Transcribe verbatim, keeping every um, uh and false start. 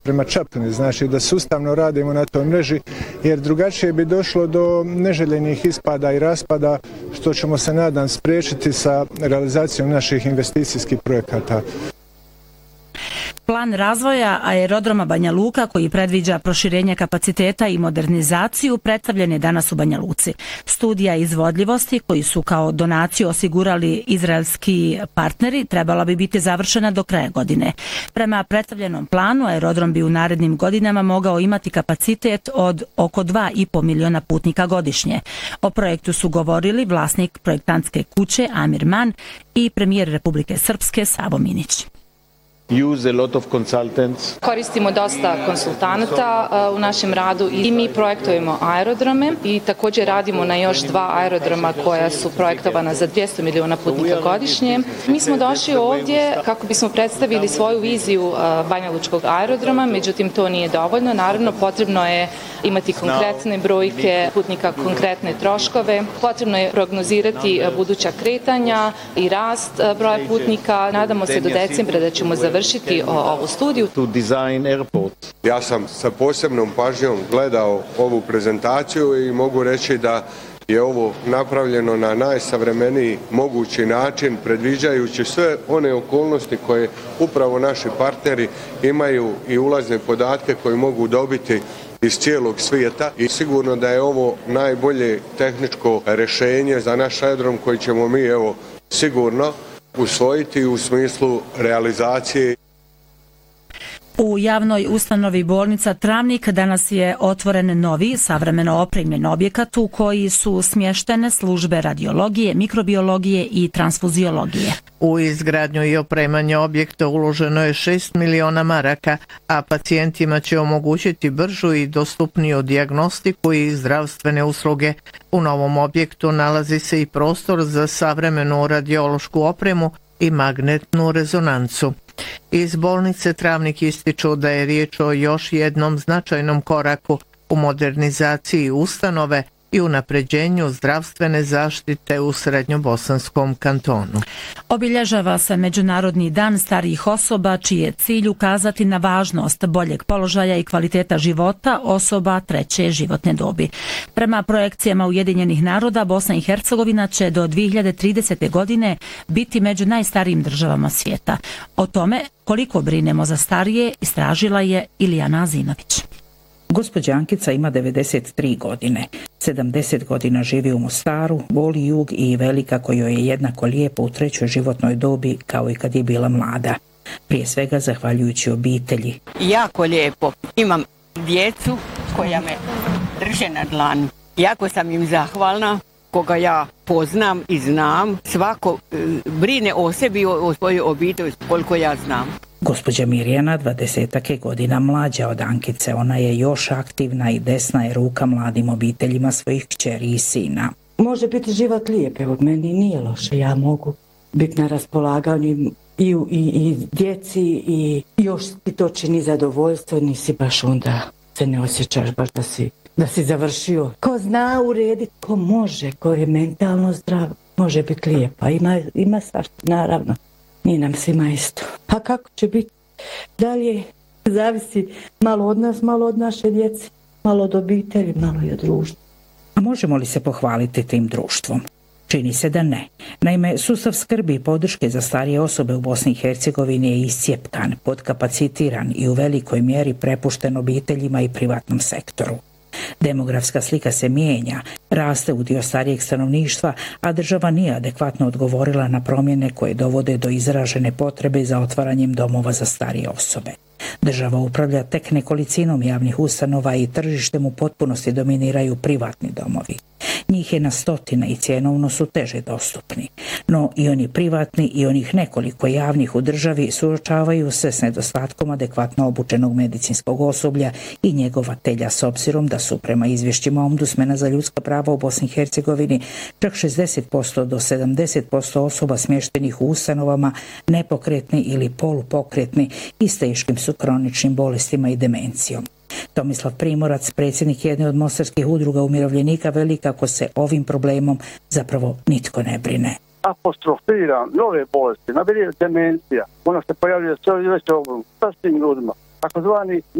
prema Čapljini, znači da sustavno radimo na toj mreži, jer drugačije bi došlo do neželjenih ispada i raspada, što ćemo se nadam spriječiti sa realizacijom naših investicijskih projekata. Plan razvoja aerodroma Banja Luka, koji predviđa proširenje kapaciteta i modernizaciju, predstavljen je danas u Banja Luci. Studija izvodljivosti, koji su kao donaciju osigurali izraelski partneri, trebala bi biti završena do kraja godine. Prema predstavljenom planu, aerodrom bi u narednim godinama mogao imati kapacitet od oko dva i po miliona putnika godišnje. O projektu su govorili vlasnik projektantske kuće Amir Man i premijer Republike Srpske Savo Minić. Use a lot of consultants. Koristimo dosta konsultanata u našem radu i mi projektujemo aerodrome i također radimo na još dva aerodroma koja su projektovana za dvjesto miliona putnika godišnje. Mi smo došli ovdje kako bismo predstavili svoju viziju Banja Lučkog aerodroma, međutim to nije dovoljno. Naravno potrebno je imati konkretne brojke putnika, konkretne troškove. Potrebno je prognozirati buduća kretanja i rast broja putnika. Nadamo se do decembra da ćemo završiti ovu studiju. Ja sam sa posebnom pažnjom gledao ovu prezentaciju i mogu reći da je ovo napravljeno na najsavremeniji mogući način, predviđajući sve one okolnosti koje upravo naši partneri imaju i ulazne podatke koje mogu dobiti iz cijelog svijeta i sigurno da je ovo najbolje tehničko rješenje za naš aerodrom koji ćemo mi evo sigurno usvojiti u smislu realizacije. U javnoj ustanovi bolnica Travnik danas je otvoren novi, savremeno opremljen objekat u koji su smještene službe radiologije, mikrobiologije i transfuziologije. U izgradnju i opremanje objekta uloženo je šest miliona maraka, a pacijentima će omogućiti bržu i dostupniju dijagnostiku i zdravstvene usluge. U novom objektu nalazi se i prostor za savremenu radiološku opremu i magnetnu rezonancu. Iz bolnice Travnik ističu da je riječ o još jednom značajnom koraku u modernizaciji ustanove i unapređenju zdravstvene zaštite u Srednjobosanskom kantonu. Obilježava se Međunarodni dan starijih osoba, čiji je cilj ukazati na važnost boljeg položaja i kvaliteta života osoba treće životne dobi. Prema projekcijama Ujedinjenih naroda, Bosna i Hercegovina će do dvije hiljade tridesete. godine biti među najstarijim državama svijeta. O tome koliko brinemo za starije istražila je Ilijana Azinović. Gospođa Ankica ima devedeset tri godine. sedamdeset godina živi u Mostaru, voli jug i velika kojoj je jednako lijepo u trećoj životnoj dobi kao i kad je bila mlada. Prije svega zahvaljujući obitelji. Jako lijepo. Imam djecu koja me drže na dlanu. Jako sam im zahvalna, koga ja poznam i znam. Svako brine o sebi i o svojoj obitelji koliko ja znam. Gospođa Mirjana, dvadesetak je godina mlađa od Ankice. Ona je još aktivna i desna je ruka mladim obiteljima svojih kćeri i sina. Može biti život lijep, evo meni nije loše. Ja mogu biti na raspolaganju i, i, i djeci i još ti to čini zadovoljstvo. Nisi baš onda se ne osjećaš baš da si, da si završio. Ko zna urediti, ko može, ko je mentalno zdrav, može biti lijepa. Ima, ima svašta, naravno. Nije nam svima isto. A kako će biti dalje? Zavisi malo od nas, malo od naše djece, malo od obitelji, malo i od društva. A možemo li se pohvaliti tim društvom? Čini se da ne. Naime, sustav skrbi i podrške za starije osobe u Bosni i Hercegovini je iscijepkan, podkapacitiran i u velikoj mjeri prepušten obiteljima i privatnom sektoru. Demografska slika se mijenja, raste udio starijeg stanovništva, a država nije adekvatno odgovorila na promjene koje dovode do izražene potrebe za otvaranjem domova za starije osobe. Država upravlja tek nekolicinom javnih ustanova i tržištem u potpunosti dominiraju privatni domovi. Njih je na stotine i cjenovno su teže dostupni. No i oni privatni i onih nekoliko javnih u državi suočavaju se s nedostatkom adekvatno obučenog medicinskog osoblja i njegovatelja, s obzirom da su prema izvješćima Ombudsmana za ljudska prava u Bosni i Hercegovini čak šezdeset posto do sedamdeset posto osoba smještenih u ustanovama nepokretni ili polupokretni i s teškim su kroničnim bolestima i demencijom. Tomislav Primorac, predsjednik jedne od mostarskih udruga umirovljenika, veli kako se ovim problemom zapravo nitko ne brine. Apostrofira nove bolesti, nabire demencija, ona se pojavljuje sve veće obrom, sa svim ljudima. takozvani